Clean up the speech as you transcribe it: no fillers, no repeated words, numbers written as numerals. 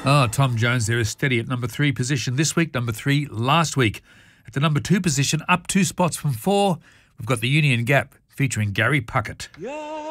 Oh, Tom Jones there is steady at number 3 position this week, number 3 last week. At the number 2 position, up 2 spots from 4, we've got the Union Gap featuring Gary Puckett.